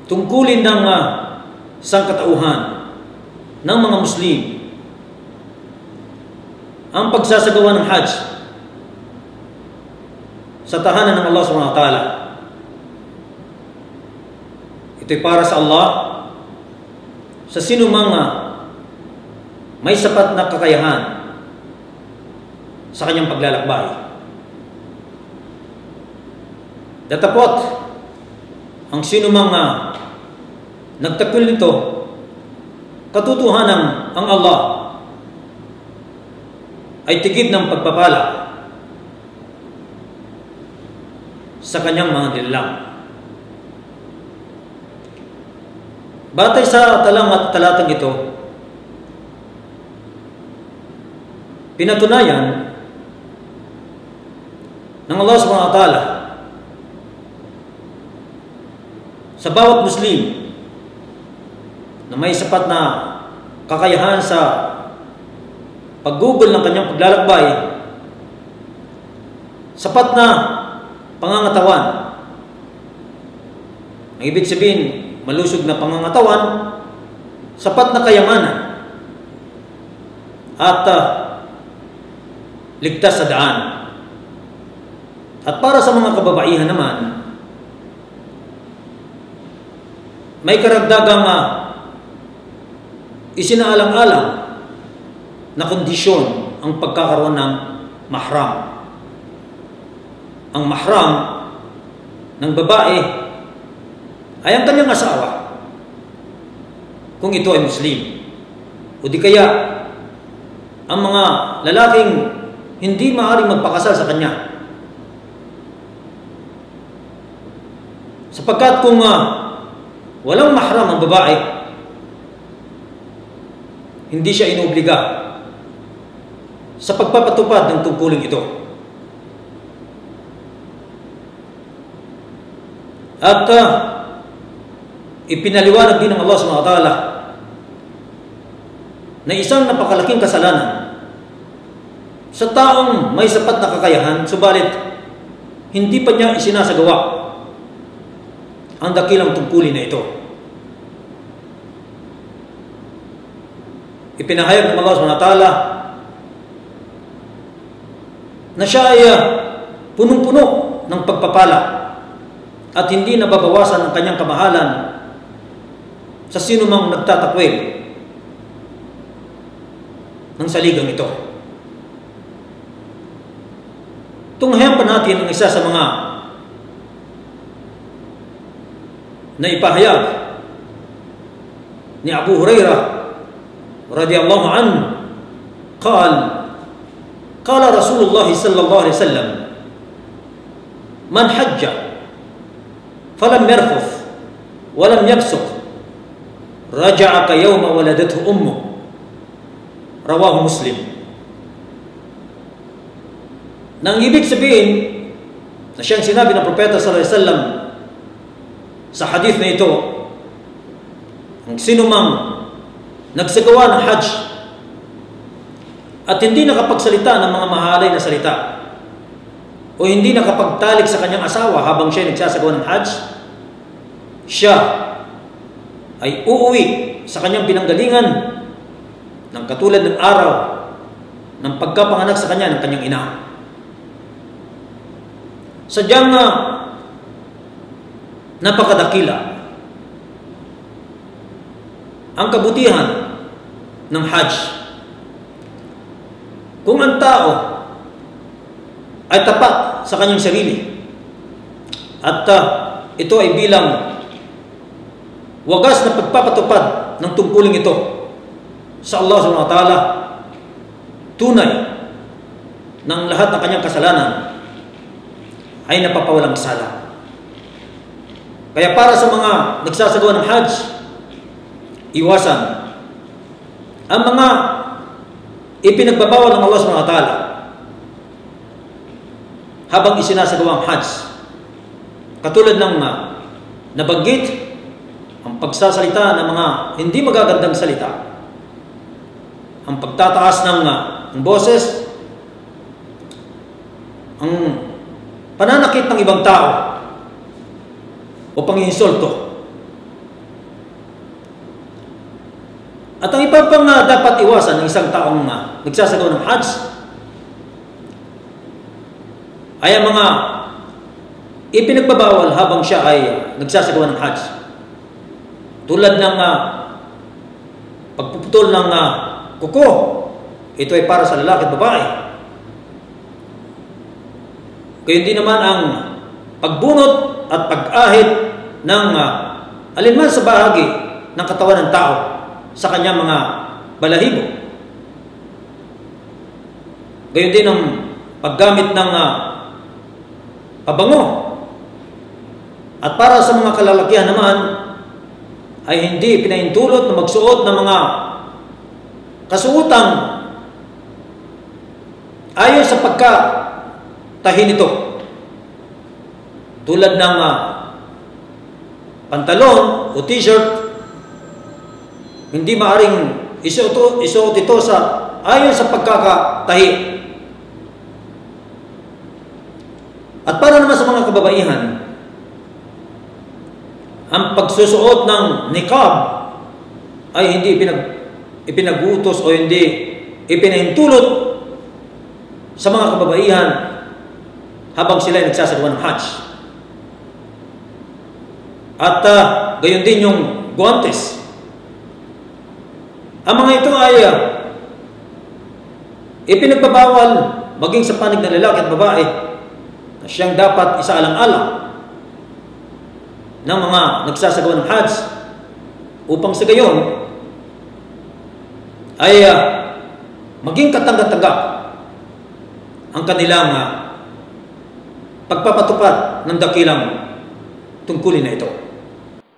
tungkulin ng sangkatauhan ng mga Muslim ang pagsasagawa ng Hajj sa tahanan ng Allah subhanahu wa ta'ala. Ito'y para sa Allah, sa sinumang may sapat na kakayahan sa kanyang paglalakbay. Datapot, ang sinumang nagtakwil nito, katotohanan ang Allah ay tigib ng pagpapala sa kanyang mga nilalang. Batay sa talatang ito, pinatunayan ng Allah subhanahu wa ta'ala sa bawat Muslim na may sapat na kakayahan sa paggugol ng kanyang paglalakbay, sapat na pangangatawan. Ang ibig sabihin, malusog na pangangatawan, sapat na kayamanan, at ligtas sa daan. At para sa mga kababaihan naman, may karagdagang isinaalang-alang na kondisyon ang pagkakaroon ng mahram. Ang mahram ng babae ay ang kanyang asawa, kung ito ay Muslim, o di kaya ang mga lalaking hindi maaaring magpakasal sa kanya. Sapagkat kung walang mahram ang babae, hindi siya inobliga sa pagpapatupad ng tungkulin ito. At ipinaliwanag din ng Allah subhanahu wa ta'ala na isang napakalaking kasalanan sa taong may sapat na kakayahan, subalit hindi pa niya isinasagawa ang dakilang tungkulin na ito. Ipinahayag ng Allah subhanahu wa ta'ala na siya ay punong-puno ng pagpapala at hindi nababawasan ang kanyang kamahalan sa sinumang nagtatakwil ng saligang ito. Tunghayan pa natin ang isa sa mga naipahayag ni Abu Hurairah radiyallahu anhu, قال رسول الله صلى الله عليه وسلم من حج فلم يرفث ولم يفسق رجع كيوم ولدته أمه رواه مسلم. Nang ibig sabihin na siyang sinabi ng Propeta sallallahu alaihi wasallam sa hadith na ito, ang sinumang nagsagawa ng Hajj at hindi nakapagsalita ng mga mahalay na salita o hindi nakapagtalik sa kanyang asawa habang siya nagsasagawa ng Hajj, siya ay uuwi sa kanyang pinanggalingan ng katulad ng araw ng pagkapanganak sa kanya ng kanyang ina. Sadyang napakadakila ang kabutihan ng Hajj kung ang tao ay tapat sa kanyang sarili at ito ay bilang wagas na pagpapatupad ng tungkulin ito sa Allah subhanahu wa ta'ala, tunay ng lahat ng kanyang kasalanan ay napapawalang sala. Kaya para sa mga nagsasagawa ng Hajj, iwasan ang mga ipinagbabawal ng Allah subhanahu wa ta'ala habang isinasagawa ang Hajj, katulad ng nabanggit ang pagsasalita ng mga hindi magagandang salita, ang pagtataas ng boses, ang pananakit ng ibang tao o panginsulto At ang iba pang dapat iwasan ng isang taong nagsasagawa ng Hajj ay ang mga ipinagbabawal habang siya ay nagsasagawa ng Hajj. Tulad ng pagpuputol ng kuko. Ito ay para sa lalaki at babae. Gayon din naman ang pagbunot at pag-ahit ng alinman sa bahagi ng katawan ng tao sa kanyang mga balahibo. Gayon din ang paggamit ng pabango. At para sa mga kalalakihan naman, ay hindi pinahintulot na magsuot ng mga kasuotang ayon sa pagkatahi nito. Tulad ng pantalon o t-shirt, hindi maaring isuot ito sa ayon sa pagkakatahi. At para naman sa mga kababaihan, ang pagsusuot ng niqab ay hindi ipinagutos o hindi ipinahintulot sa mga kababaihan habang sila ay nagsasagawa ng Hajj. At gayon din yung guantes. Ang mga ito ay ipinagbabawal maging sa panig ng lalaki at babae na siyang dapat isaalang-alang ng mga nagsasagawa ng Hajj upang sa gayon ay maging katanggap-tanggap ang kanilang pagpapatupad ng dakilang tungkulin na ito.